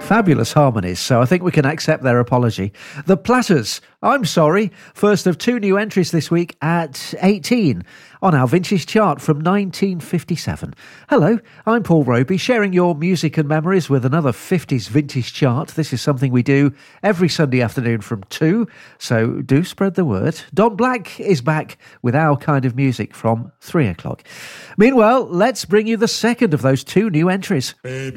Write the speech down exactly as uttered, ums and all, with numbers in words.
Fabulous harmonies, so I think we can accept their apology. The Platters, I'm sorry, first of two new entries this week at eighteen on our vintage chart from nineteen fifty-seven. Hello, I'm Paul Roby, sharing your music and memories with another fifties vintage chart. This is something we do every Sunday afternoon from two, so do spread the word. Don Black is back with our kind of music from three o'clock. Meanwhile, let's bring you the second of those two new entries. Baby.